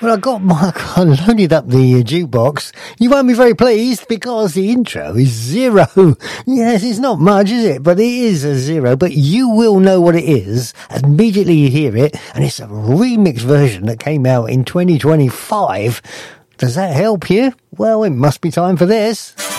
Well, I loaded up the jukebox. You won't be very pleased because the intro is 0. Yes, it's not much, is it? But it is a 0. But you will know what it is immediately you hear it. And it's a remix version that came out in 2025. Does that help you? Well, it must be time for this.